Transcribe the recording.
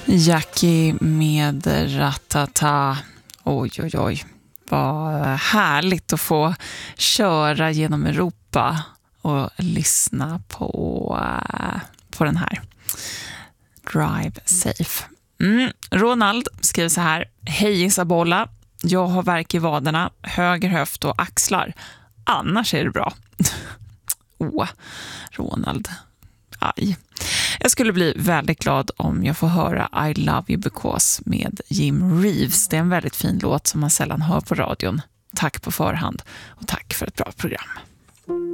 Jackie med Ratata. Oj, oj, oj. Vad härligt att få köra genom Europa och lyssna på den här. Drive Safe. Ronald skriver så här. Hej Isabolla, jag har värk i vaderna, höger höft och axlar. Annars är det bra. Ronald. Aj. Jag skulle bli väldigt glad om jag får höra I Love You Because med Jim Reeves. Det är en väldigt fin låt som man sällan hör på radion. Tack på förhand och tack för ett bra program.